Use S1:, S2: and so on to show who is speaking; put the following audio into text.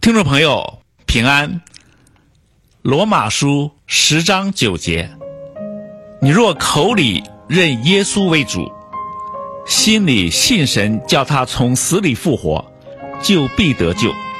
S1: 听众朋友平安。罗马书10章9节，你若口里认耶稣为主，心里信神叫他从死里复活，就必得救。